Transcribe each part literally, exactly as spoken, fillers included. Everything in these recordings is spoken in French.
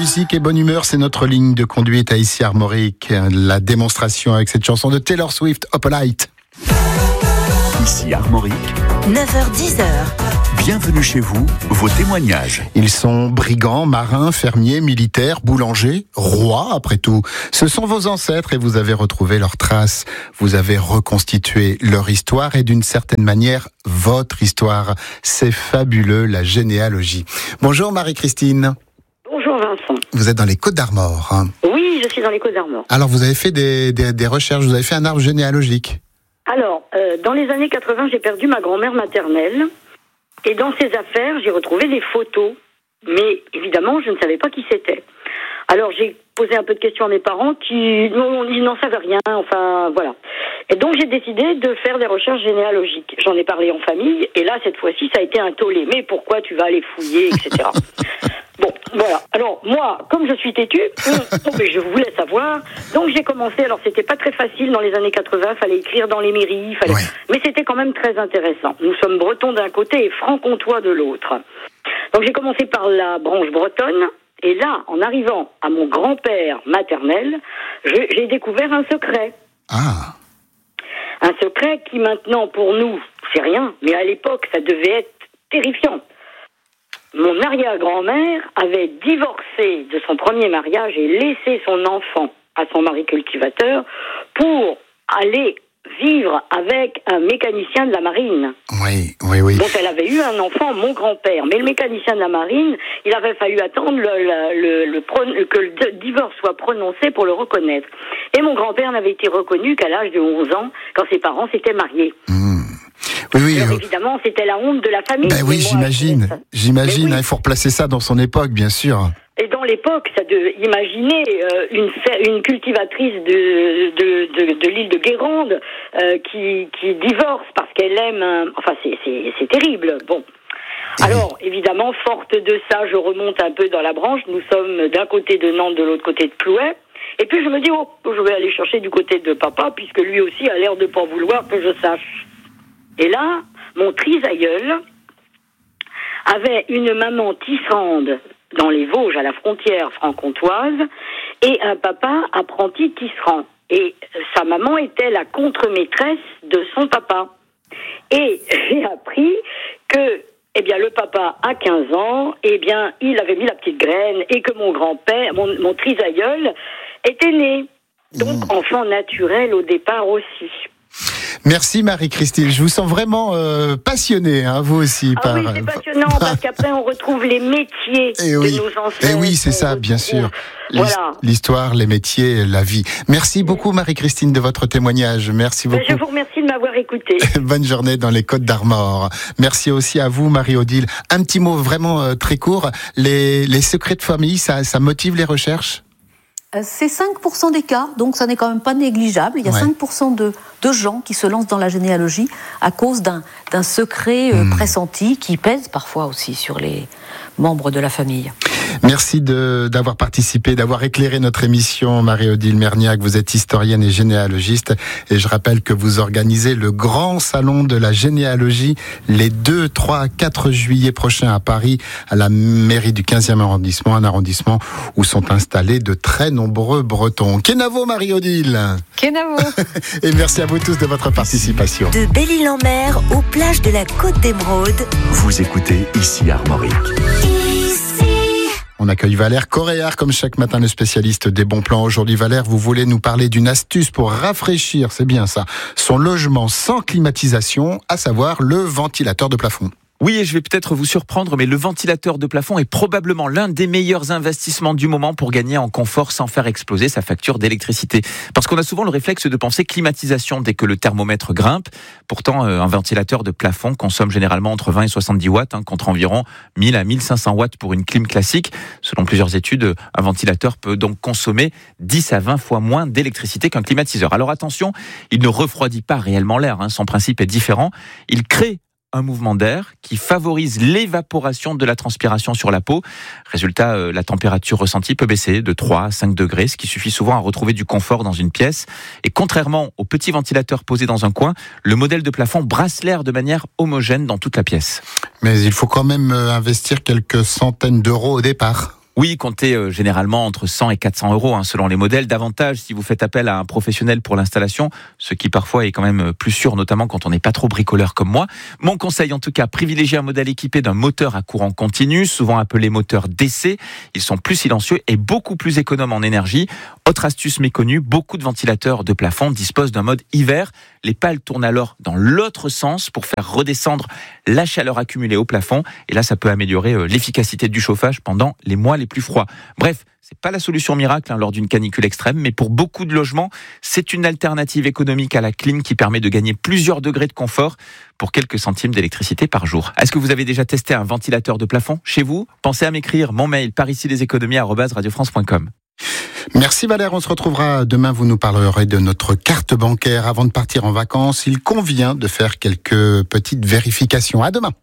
musique et bonne humeur, c'est notre ligne de conduite à ici Armorique. La démonstration avec cette chanson de Taylor Swift, Opalite. Ici Armorique, neuf heures dix. Bienvenue chez vous, vos témoignages. Ils sont brigands, marins, fermiers, militaires, boulangers, rois après tout. Ce sont vos ancêtres et vous avez retrouvé leurs traces. Vous avez reconstitué leur histoire et d'une certaine manière, votre histoire. C'est fabuleux, la généalogie. Bonjour Marie-Christine. Bonjour Vincent. Vous êtes dans les Côtes-d'Armor. Hein. Oui, je suis dans les Côtes-d'Armor. Alors vous avez fait des, des, des recherches, vous avez fait un arbre généalogique. Alors, euh, dans les années quatre-vingts, j'ai perdu ma grand-mère maternelle. Et dans ses affaires, j'ai retrouvé des photos. Mais évidemment, je ne savais pas qui c'était. Alors, j'ai posé un peu de questions à mes parents qui non, ils n'en savaient rien. Enfin, voilà. Et donc, j'ai décidé de faire des recherches généalogiques. J'en ai parlé en famille. Et là, cette fois-ci, ça a été un tollé. Mais pourquoi tu vas aller fouiller, et cetera. Bon, voilà. Alors, moi, comme je suis têtue, oh, mais je voulais savoir. Donc, j'ai commencé. Alors, c'était pas très facile dans les années quatre-vingts. Fallait écrire dans les mairies. Fallait... Ouais. Mais c'était quand même très intéressant. Nous sommes bretons d'un côté et franc-comtois de l'autre. Donc, j'ai commencé par la branche bretonne. Et là, en arrivant à mon grand-père maternel, je, j'ai découvert un secret. Ah. Un secret qui, maintenant, pour nous, c'est rien. Mais à l'époque, ça devait être terrifiant. Mon arrière-grand-mère avait divorcé de son premier mariage et laissé son enfant à son mari cultivateur pour aller vivre avec un mécanicien de la marine. Oui, oui, oui. Donc elle avait eu un enfant, mon grand-père. Mais le mécanicien de la marine, il avait fallu attendre le, le, le, le, que le divorce soit prononcé pour le reconnaître. Et mon grand-père n'avait été reconnu qu'à l'âge de onze ans, quand ses parents s'étaient mariés. Mmh. Oui, oui. Alors, évidemment, c'était la honte de la famille. Ben oui, moi, j'imagine. J'imagine, il oui. hein, faut replacer ça dans son époque, bien sûr. Et dans l'époque, ça de, imaginez euh, une, une cultivatrice de, de, de, de l'île de Guérande euh, qui, qui divorce parce qu'elle aime... Un... Enfin, c'est, c'est, c'est terrible. Bon. Alors, évidemment, forte de ça, je remonte un peu dans la branche. Nous sommes d'un côté de Nantes, de l'autre côté de Plouay. Et puis je me dis, oh, je vais aller chercher du côté de papa, puisque lui aussi a l'air de pas vouloir que je sache. Et là, mon trisaïeul avait une maman tisserande dans les Vosges, à la frontière franc-comtoise, et un papa apprenti tisserand. Et sa maman était la contre-maîtresse de son papa. Et j'ai appris que, eh bien, le papa, à quinze ans, eh bien, il avait mis la petite graine, et que mon grand-père, mon, mon trisaïeul, était né. Donc, mmh. enfant naturel au départ aussi. Merci Marie-Christine, je vous sens vraiment euh, passionnée, hein, vous aussi. Ah par... oui, c'est passionnant, parce qu'après on retrouve les métiers et de oui. nos ancêtres. Et oui, c'est ça, bien sûr. Voilà. L'histoire, les métiers, la vie. Merci beaucoup Marie-Christine de votre témoignage, merci beaucoup. Je vous remercie de m'avoir écouté. Bonne journée dans les Côtes-d'Armor. Merci aussi à vous Marie-Odile. Un petit mot vraiment euh, très court, les, les secrets de famille, ça, ça motive les recherches ? C'est cinq pour cent des cas, donc ça n'est quand même pas négligeable. Il y a ouais. cinq pour cent de, de gens qui se lancent dans la généalogie à cause d'un, d'un secret euh, mmh. pressenti qui pèse parfois aussi sur les membres de la famille. Merci de, d'avoir participé, d'avoir éclairé notre émission, Marie-Odile Merniac. Vous êtes historienne et généalogiste. Et je rappelle que vous organisez le grand salon de la généalogie les deux, trois, quatre juillet prochains à Paris, à la mairie du quinzième arrondissement, un arrondissement où sont installés de très nombreux Bretons. Kenavo, Marie-Odile. Kenavo. Et merci à vous tous de votre participation. De Belle-Île-en-Mer aux plages de la Côte d'Émeraude. Vous écoutez ici Armorique. On accueille Valère Coréard comme chaque matin, le spécialiste des bons plans. Aujourd'hui, Valère, vous voulez nous parler d'une astuce pour rafraîchir, c'est bien ça, son logement sans climatisation, à savoir le ventilateur de plafond. Oui, et je vais peut-être vous surprendre, mais le ventilateur de plafond est probablement l'un des meilleurs investissements du moment pour gagner en confort sans faire exploser sa facture d'électricité. Parce qu'on a souvent le réflexe de penser climatisation dès que le thermomètre grimpe. Pourtant, un ventilateur de plafond consomme généralement entre vingt et soixante-dix watts, hein, contre environ mille à mille cinq cents watts pour une clim classique. Selon plusieurs études, un ventilateur peut donc consommer dix à vingt fois moins d'électricité qu'un climatiseur. Alors attention, il ne refroidit pas réellement l'air, hein, son principe est différent. Il crée un mouvement d'air qui favorise l'évaporation de la transpiration sur la peau. Résultat, euh, la température ressentie peut baisser de trois à cinq degrés, ce qui suffit souvent à retrouver du confort dans une pièce. Et contrairement au petit ventilateur posé dans un coin, le modèle de plafond brasse l'air de manière homogène dans toute la pièce. Mais il faut quand même investir quelques centaines d'euros au départ. Oui, comptez euh, généralement entre cent et quatre cents euros hein, selon les modèles. Davantage si vous faites appel à un professionnel pour l'installation, ce qui parfois est quand même plus sûr, notamment quand on n'est pas trop bricoleur comme moi. Mon conseil en tout cas, privilégiez un modèle équipé d'un moteur à courant continu, souvent appelé moteur D C. Ils sont plus silencieux et beaucoup plus économes en énergie. Autre astuce méconnue, beaucoup de ventilateurs de plafond disposent d'un mode hiver. Les pales tournent alors dans l'autre sens pour faire redescendre la chaleur accumulée au plafond. Et là, ça peut améliorer euh, l'efficacité du chauffage pendant les mois les plus froids. Bref, c'est pas la solution miracle hein, lors d'une canicule extrême, mais pour beaucoup de logements, c'est une alternative économique à la clim qui permet de gagner plusieurs degrés de confort pour quelques centimes d'électricité par jour. Est-ce que vous avez déjà testé un ventilateur de plafond chez vous ? Pensez à m'écrire mon mail par ici les économies arobase radio france point com. Merci Valère, on se retrouvera demain, vous nous parlerez de notre carte bancaire. Avant de partir en vacances, il convient de faire quelques petites vérifications. À demain.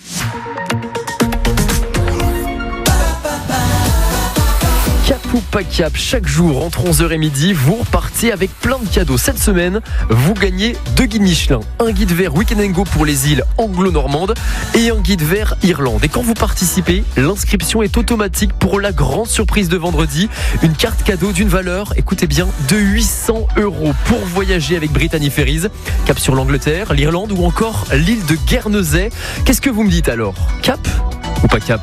Cap ou pas cap, chaque jour entre onze heures et midi, vous repartez avec plein de cadeaux. Cette semaine, vous gagnez deux guides Michelin, un guide vert Weekend and Go pour les îles anglo-normandes et un guide vert Irlande. Et quand vous participez, l'inscription est automatique pour la grande surprise de vendredi, une carte cadeau d'une valeur, écoutez bien, de huit cents euros pour voyager avec Brittany Ferries, cap sur l'Angleterre, l'Irlande ou encore l'île de Guernesey. Qu'est-ce que vous me dites alors ? Cap ou pas cap ?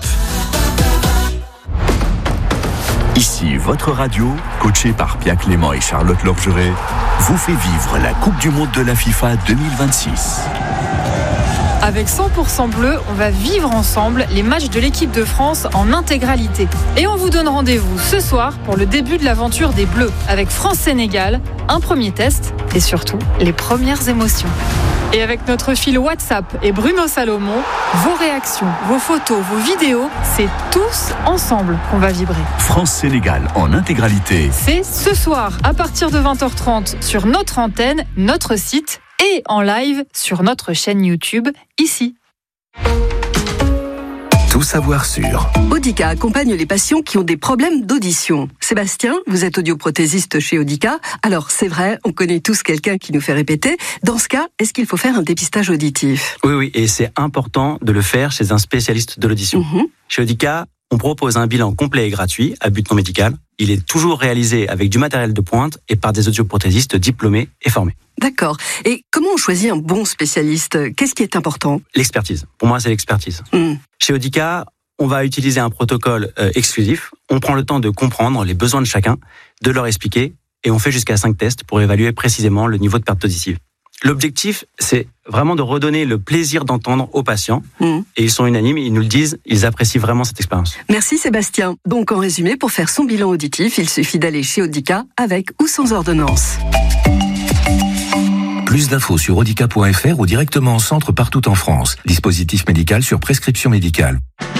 Ici, votre radio, coachée par Pia Clément et Charlotte Lorgeret, vous fait vivre la Coupe du Monde de la FIFA deux mille vingt-six. Avec cent pour cent bleu, on va vivre ensemble les matchs de l'équipe de France en intégralité. Et on vous donne rendez-vous ce soir pour le début de l'aventure des Bleus, avec France-Sénégal, un premier test et surtout les premières émotions. Et avec notre fil WhatsApp et Bruno Salomon, vos réactions, vos photos, vos vidéos, c'est tous ensemble qu'on va vibrer. France-Sénégal en intégralité. C'est ce soir à partir de vingt heures trente sur notre antenne, notre site et en live sur notre chaîne YouTube, ici. Tout savoir sur Audica accompagne les patients qui ont des problèmes d'audition. Sébastien, vous êtes audioprothésiste chez Audica. Alors, c'est vrai, on connaît tous quelqu'un qui nous fait répéter. Dans ce cas, est-ce qu'il faut faire un dépistage auditif ? Oui, oui, et c'est important de le faire chez un spécialiste de l'audition. Mmh. Chez Audica, on propose un bilan complet et gratuit à but non médical. Il est toujours réalisé avec du matériel de pointe et par des audioprothésistes diplômés et formés. D'accord. Et comment on choisit un bon spécialiste ? Qu'est-ce qui est important ? L'expertise. Pour moi, c'est l'expertise. Mmh. Chez Audica, on va utiliser un protocole euh, exclusif. On prend le temps de comprendre les besoins de chacun, de leur expliquer, et on fait jusqu'à cinq tests pour évaluer précisément le niveau de perte auditive. L'objectif, c'est vraiment de redonner le plaisir d'entendre aux patients. Mmh. Et ils sont unanimes, ils nous le disent, ils apprécient vraiment cette expérience. Merci Sébastien. Donc en résumé, pour faire son bilan auditif, il suffit d'aller chez Audica avec ou sans ordonnance. Plus d'infos sur audica point f r ou directement en centre partout en France. Dispositif médical sur prescription médicale.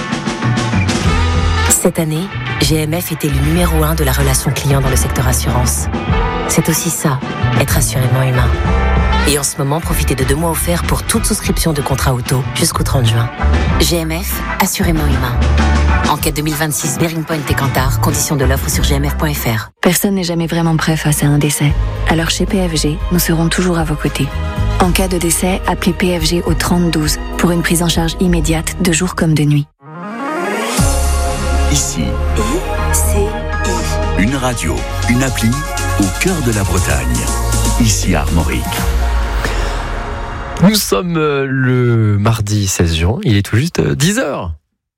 Cette année, G M F était le numéro un de la relation client dans le secteur assurance. C'est aussi ça, être assurément humain. Et en ce moment, profitez de deux mois offerts pour toute souscription de contrat auto jusqu'au trente juin. G M F, assurément humain. Enquête deux mille vingt-six, Bearing Point et Kantar, conditions de l'offre sur g m f point f r. Personne n'est jamais vraiment prêt face à un décès. Alors chez P F G, nous serons toujours à vos côtés. En cas de décès, appelez P F G au trente douze pour une prise en charge immédiate de jour comme de nuit. Ici, I C I. Une radio, une appli au cœur de la Bretagne. Ici Armorique. Nous sommes le mardi seize juin, il est tout juste dix heures.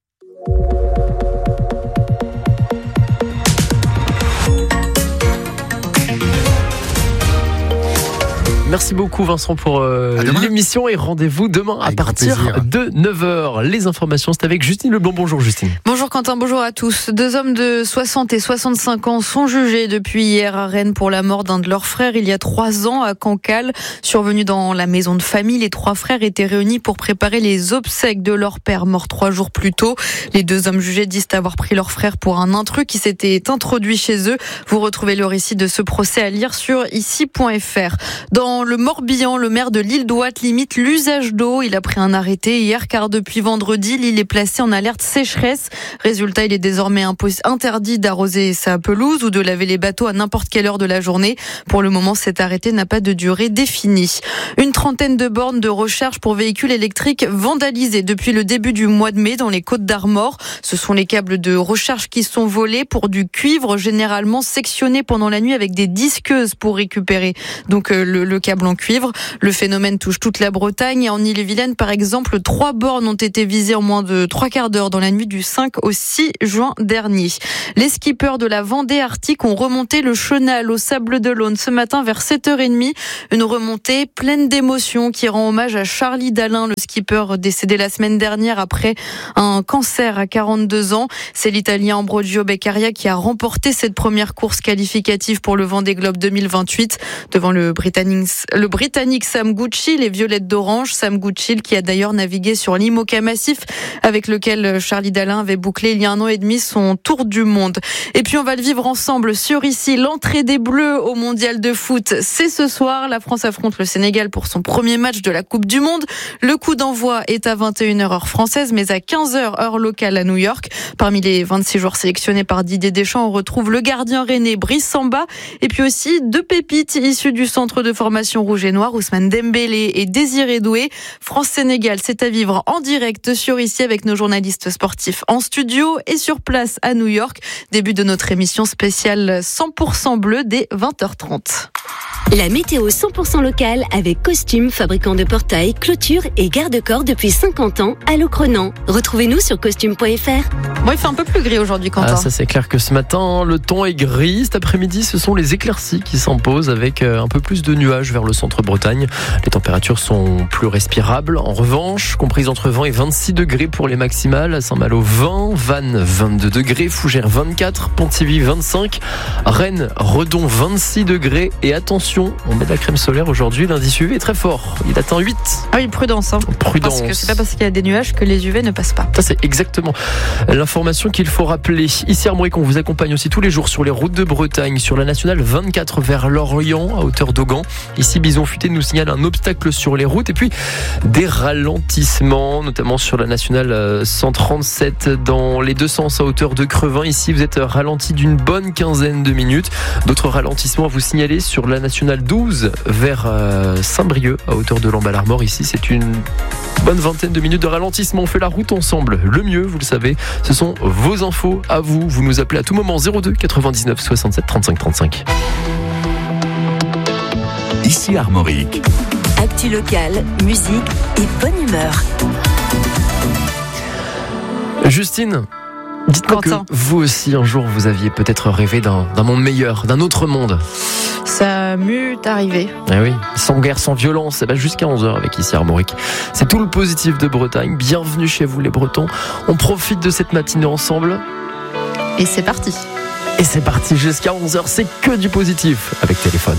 Merci beaucoup Vincent pour euh, l'émission et rendez-vous demain à partir de neuf heures. Les informations, c'est avec Justine Leblanc. Bonjour Justine. Bonjour Quentin, bonjour à tous. Deux hommes de soixante et soixante-cinq ans sont jugés depuis hier à Rennes pour la mort d'un de leurs frères il y a trois ans à Cancale. Survenu dans la maison de famille, les trois frères étaient réunis pour préparer les obsèques de leur père mort trois jours plus tôt. Les deux hommes jugés disent avoir pris leur frère pour un intrus qui s'était introduit chez eux. Vous retrouvez le récit de ce procès à lire sur ici point f r. Dans le le Morbihan, le maire de l'île d'Ouate limite l'usage d'eau. Il a pris un arrêté hier car depuis vendredi, l'île est placée en alerte sécheresse. Résultat, il est désormais impos- interdit d'arroser sa pelouse ou de laver les bateaux à n'importe quelle heure de la journée. Pour le moment, cet arrêté n'a pas de durée définie. Une trentaine de bornes de recharge pour véhicules électriques vandalisées depuis le début du mois de mai dans les Côtes d'Armor. Ce sont les câbles de recharge qui sont volés pour du cuivre généralement sectionné pendant la nuit avec des disqueuses pour récupérer donc euh, le, le câble en cuivre. Le phénomène touche toute la Bretagne et en Ille-et-Vilaine, par exemple, trois bornes ont été visées en moins de trois quarts d'heure dans la nuit du cinq au six juin dernier. Les skippers de la Vendée Arctique ont remonté le Chenal au Sables-d'Olonne ce matin vers sept heures trente. Une remontée pleine d'émotions qui rend hommage à Charlie Dalin, le skipper décédé la semaine dernière après un cancer à quarante-deux ans. C'est l'Italien Ambrogio Beccaria qui a remporté cette première course qualificative pour le Vendée Globe deux mille vingt-huit devant le Britannique, le Britannique Sam Goodchill et Violettes d'Orange. Sam Goodchill qui a d'ailleurs navigué sur l'IMOCA Massif avec lequel Charlie Dalin avait bouclé il y a un an et demi son tour du monde. Et puis on va le vivre ensemble sur ici. L'entrée des Bleus au mondial de foot, c'est ce soir. La France affronte le Sénégal pour son premier match de la Coupe du Monde. Le coup d'envoi est à vingt et une heures heure française, mais à quinze heures heure locale à New York. Parmi les vingt-six joueurs sélectionnés par Didier Deschamps, on retrouve le gardien rennais Brice Samba et puis aussi deux pépites issues du centre de formation rouge et noir, Ousmane Dembélé et Désiré Doué. France-Sénégal, c'est à vivre en direct sur ici avec nos journalistes sportifs en studio et sur place à New York. Début de notre émission spéciale cent pour cent bleu dès vingt heures trente. La météo cent pour cent locale avec Costume, fabricant de portails, clôtures et garde-corps depuis cinquante ans à Locronan. Retrouvez-nous sur costume point f r. Bon, il fait un peu plus gris aujourd'hui, Quentin. Ah, ça c'est clair que ce matin, le temps est gris. Cet après-midi, ce sont les éclaircies qui s'imposent avec un peu plus de nuages vers le centre-Bretagne. Les températures sont plus respirables. En revanche, comprises entre vingt et vingt-six degrés pour les maximales. À Saint-Malo, vingt, Vannes, vingt-deux degrés, Fougères, vingt-quatre, Pontivy, vingt-cinq, Rennes, Redon, vingt-six degrés. Et attention, on met de la crème solaire aujourd'hui. L'indice U V est très fort. Il atteint huit. Ah oui, prudence. Hein. Prudence. Parce que c'est pas parce qu'il y a des nuages que les U V ne passent pas. Ça, c'est exactement l'information qu'il faut rappeler. Ici, Armorique, on vous accompagne aussi tous les jours sur les routes de Bretagne, sur la nationale vingt-quatre vers Lorient, à hauteur d'Augan. Ici, Bison Futé nous signale un obstacle sur les routes et puis des ralentissements, notamment sur la nationale cent trente-sept dans les deux sens à hauteur de Crevin. Ici, vous êtes ralenti d'une bonne quinzaine de minutes. D'autres ralentissements à vous signaler sur la nationale douze vers Saint-Brieuc, à hauteur de Lamballe-Armor. Ici, c'est une bonne vingtaine de minutes de ralentissement. On fait la route ensemble. Le mieux, vous le savez, ce sont vos infos à vous. Vous nous appelez à tout moment zéro deux quatre-vingt-dix-neuf soixante-sept trente-cinq trente-cinq. Ici Armorique. Actu locale, musique et bonne humeur. Justine, dites-moi que vous aussi un jour vous aviez peut-être rêvé d'un, d'un monde meilleur, d'un autre monde. Ça m'est arrivé. Eh oui, sans guerre, sans violence, eh ben jusqu'à onze heures avec ici Armorique. C'est tout le positif de Bretagne. Bienvenue chez vous les Bretons. On profite de cette matinée ensemble. Et c'est parti. Et c'est parti jusqu'à onze heures, c'est que du positif avec Téléphone.